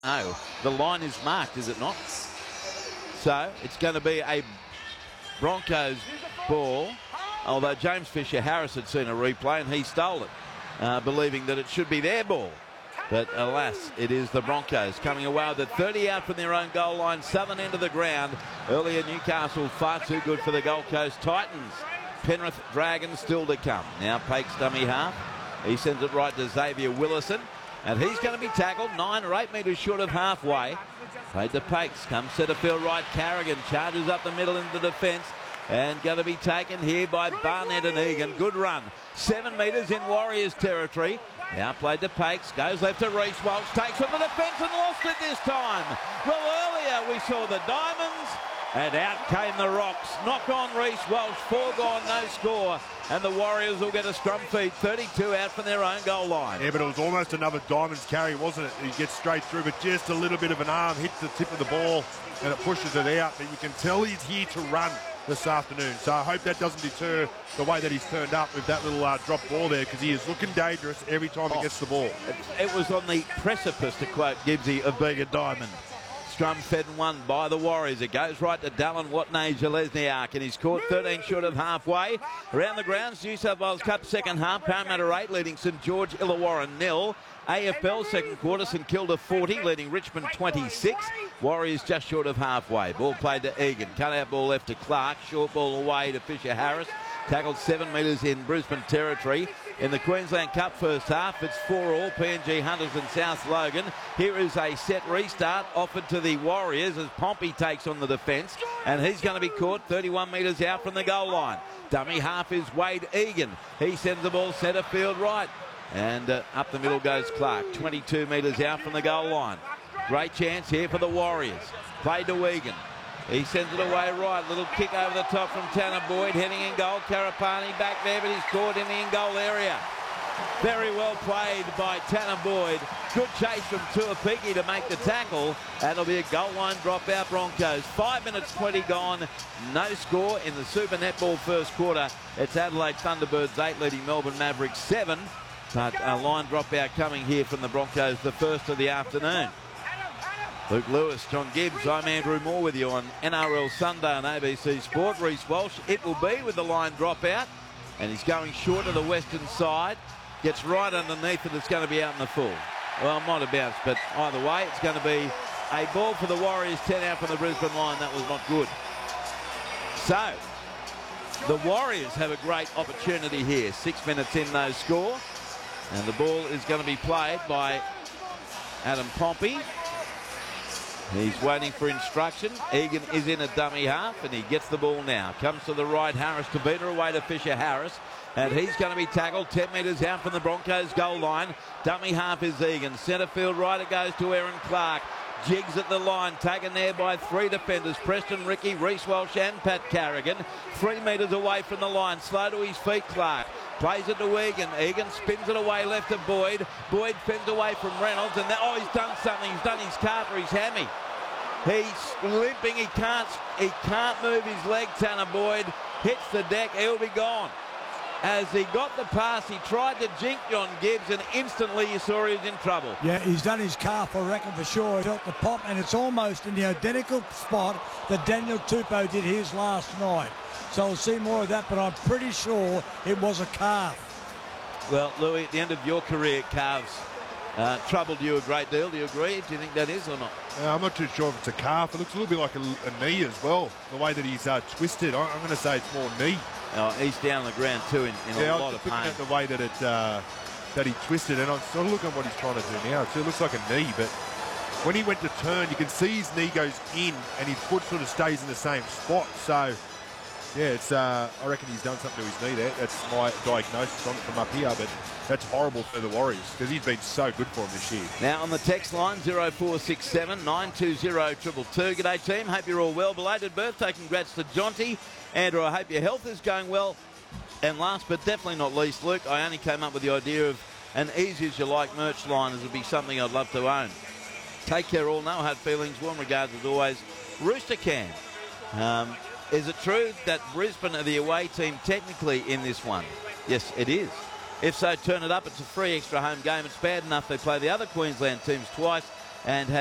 No, the line is marked, is it not? So it's going to be a Broncos ball, although James Fisher-Harris had seen a replay and he stole it, believing that it should be their ball. But alas, it is the Broncos coming away with it. 30 out from their own goal line, southern end of the ground. Earlier Newcastle far too good for the Gold Coast Titans. Penrith Dragons still to come. Now Pakes dummy half. He sends it right to Xavier Willison. And he's going to be tackled 9 or 8 metres short of halfway. Played to Pakes. Comes centre field right. Carrigan charges up the middle into defence. And going to be taken here by Barnett and Egan. Good run. 7 metres in Warriors territory. Now played to Pakes. Goes left to Reece Walsh. Takes from the defence and lost it this time. Well, earlier we saw the Diamonds. And out came the Rocks. Knock on Reece Walsh. 4 gone, no score. And the Warriors will get a scrum feed. 32 out from their own goal line. Yeah, but it was almost another Diamonds carry, wasn't it? He gets straight through, but just a little bit of an arm hits the tip of the ball and it pushes it out. But you can tell he's here to run this afternoon. So I hope that doesn't deter the way that he's turned up with that little drop ball there, because he is looking dangerous every time he gets the ball. It was on the precipice, to quote Gibbsy, of being a diamond. Scrum fed and won by the Warriors. It goes right to Dallin Watney-Jalesniak, and he's caught 13 short of halfway. Around the grounds, New South Wales Cup second half, Parramatta 8 leading St George Illawarra 0. AFL second quarter, St Kilda 40 leading Richmond 26. Warriors just short of halfway. Ball played to Egan. Cut out ball left to Clark. Short ball away to Fisher-Harris. Tackled 7 metres in Brisbane territory. In the Queensland Cup first half, it's 4-all, PNG Hunters and South Logan. Here is a set restart offered to the Warriors as Pompey takes on the defence, and he's going to be caught 31 metres out from the goal line. Dummy half is Wade Egan. He sends the ball centre field right, and up the middle goes Clark, 22 metres out from the goal line. Great chance here for the Warriors. Played to Egan. He sends it away right. Little kick over the top from Tanner Boyd. Heading in goal. Karapani back there, but he's caught in the in-goal area. Very well played by Tanner Boyd. Good chase from Tuapiki to make the tackle. That'll be a goal line dropout Broncos. 5 minutes 20 gone. No score in the Super Netball first quarter. It's Adelaide Thunderbirds 8 leading Melbourne Mavericks 7. But a line dropout coming here from the Broncos, the first of the afternoon. Luke Lewis, John Gibbs, I'm Andrew Moore with you on NRL Sunday on ABC Sport. Reece Walsh, it will be with the line dropout, and he's going short of the western side. Gets right underneath it, it's going to be out in the full. Well, it might have bounced, but either way, it's going to be a ball for the Warriors, 10 out from the Brisbane line. That was not good. So, the Warriors have a great opportunity here. 6 minutes in, no score. And the ball is going to be played by Adam Pompey. He's waiting for instruction. Egan is in a dummy half, and he gets the ball now. Comes to the right, Harris to beat her away to Fisher-Harris. And he's going to be tackled 10 metres out from the Broncos goal line. Dummy half is Egan. Centre field right, it goes to Aaron Clark. Jigs at the line, taken there by 3 defenders. Preston Ricky, Reece Walsh and Pat Carrigan. 3 metres away from the line. Slow to his feet, Clark. Plays it to Egan. Egan spins it away left to Boyd. Boyd fends away from Reynolds. And he's done something. He's done his calf or his hammy. He's limping. He can't move his leg, Tanner Boyd. Hits the deck. He'll be gone. As he got the pass, he tried to jink John Gibbs, and instantly you saw he was in trouble. Yeah, he's done his calf, I reckon, for sure. He felt the pop, and it's almost in the identical spot that Daniel Tupou did his last night. So we'll see more of that, but I'm pretty sure it was a calf. Well, Louis, at the end of your career, calves troubled you a great deal. Do you agree? Do you think that is or not? I'm not too sure if it's a calf. It looks a little bit like a knee as well, the way that he's twisted. I'm going to say it's more knee. Oh, he's down on the ground too in a lot of pain. At the way that that he twisted, and I'm sort of looking at what he's trying to do now. It looks like a knee, but when he went to turn, you can see his knee goes in, and his foot sort of stays in the same spot. So, yeah, it's I reckon he's done something to his knee there. That's my diagnosis on it from up here, but that's horrible for the Warriors because he's been so good for them this year. Now on the text line, 0467 920 222. G'day team, hope you're all well. Belated birthday, congrats to Jonty. Andrew, I hope your health is going well. And last but definitely not least, Luke, I only came up with the idea of an easy as you like merch line as would be something I'd love to own. Take care all, no hard feelings, warm regards as always. Rooster Can. Is it true that Brisbane are the away team technically in this one? Yes, it is. If so, turn it up. It's a free extra home game. It's bad enough they play the other Queensland teams twice and have